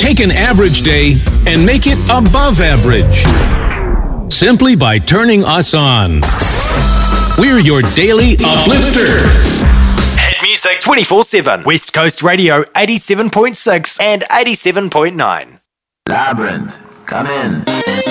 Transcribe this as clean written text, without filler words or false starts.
Take an average day and make it above average. Simply by turning us on. We're your daily uplifter. Hit music 24/7. West Coast Radio 87.6 and 87.9. Labyrinth, come in.